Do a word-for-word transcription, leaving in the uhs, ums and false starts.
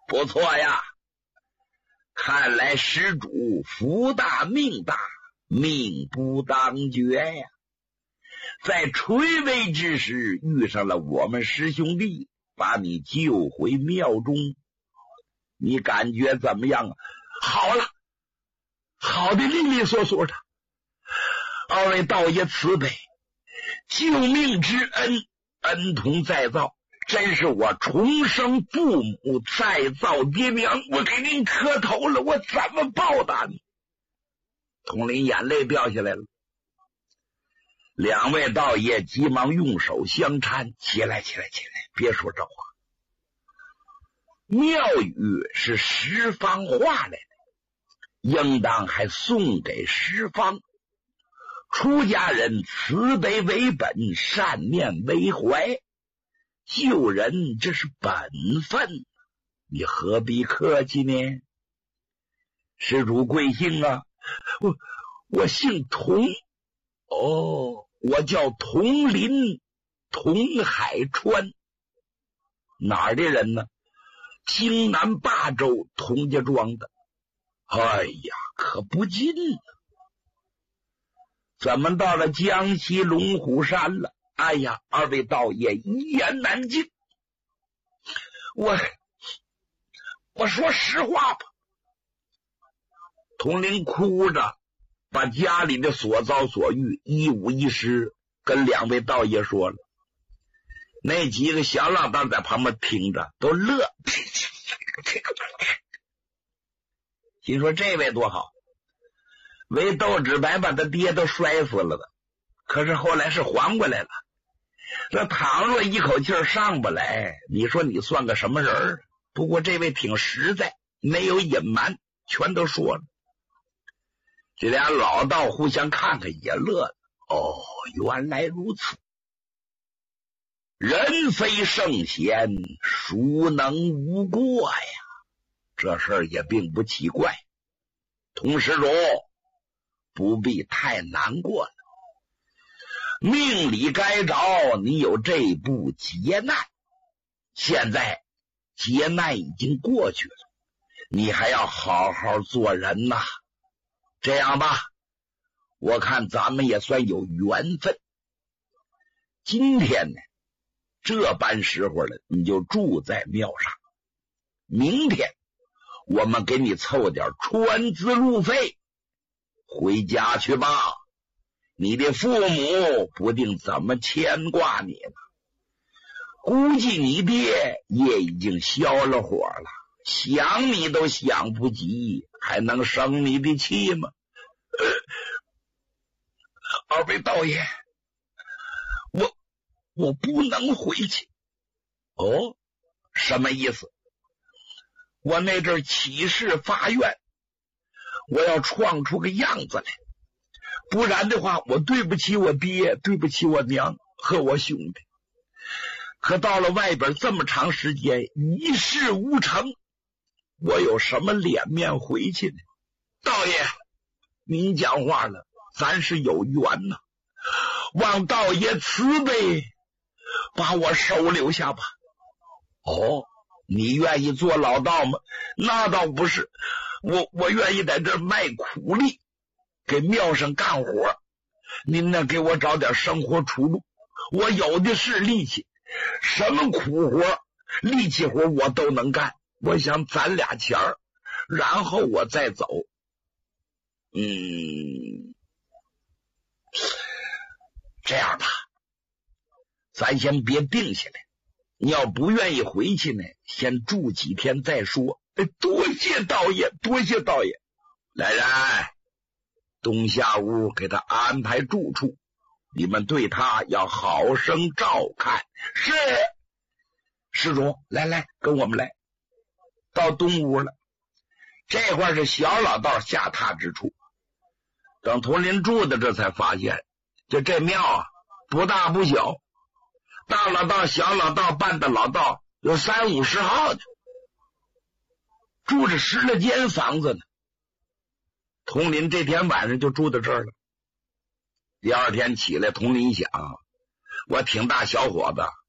不错呀，看来施主福大命大，命不当绝呀。在垂危之时遇上了我们师兄弟，把你救回庙中，你感觉怎么样啊？好了，好的利利索索的。二位道爷慈悲，救命之恩，恩同再造，真是我重生父母，再造爹娘，我给您磕头了，我怎么报答你？统领眼泪掉下来了。两位道爷急忙用手相搀，起来起来起来，别说这话。庙宇是十方化来的，应当还送给十方。出家人慈悲为本，善念为怀，救人这是本分，你何必客气呢？施主贵姓啊？我我姓童。哦，我叫童林，童海川。哪儿的人呢？京南霸州童家庄的。哎呀，可不近呢。怎么到了江西龙虎山了？哎呀，二位道爷一言难尽。我我说实话吧。童林哭着把家里的所遭所遇一五一十跟两位道爷说了。那几个小老道在旁边听着都乐，心说这位多好，为豆纸白把他爹都摔死了的，可是后来是还过来了。这倘若一口气上不来，你说你算个什么人儿？不过这位挺实在，没有隐瞒，全都说了。这俩老道互相看看也乐了。哦，原来如此。人非圣贤，孰能无过呀？这事儿也并不奇怪。童施主不必太难过了，命里该着，你有这步劫难，现在劫难已经过去了，你还要好好做人呐。这样吧，我看咱们也算有缘分。今天呢，这般时候了，你就住在庙上。明天我们给你凑点穿资路费，回家去吧。你的父母不定怎么牵挂你呢，估计你爹也已经消了火了，想你都想不及，还能生你的气吗？呃、二位道爷，我我不能回去。哦，什么意思？我那阵起誓发愿，我要创出个样子来，不然的话我对不起我爹，对不起我娘和我兄弟。可到了外边这么长时间一事无成，我有什么脸面回去呢？道爷您讲话了，咱是有缘呐，望道爷慈悲，把我收留下吧。哦，你愿意做老道吗？那倒不是，我我愿意在这卖苦力，给庙上干活，您呢给我找点生活出路，我有的是力气，什么苦活力气活我都能干，我想攒俩钱儿，然后我再走。嗯，这样吧，咱先别定下来，你要不愿意回去呢，先住几天再说。多谢道爷，多谢道爷。来人，东下屋给他安排住处，你们对他要好生照看。是，施主，来来，跟我们来。到东屋了，这块是小老道下榻之处。等童林住的这才发现，就这庙啊，不大不小，大老道小老道半大老道有三五十号的，住着十来间房子呢。童林这天晚上就住到这儿了。第二天起来，童林想，我挺大小伙子，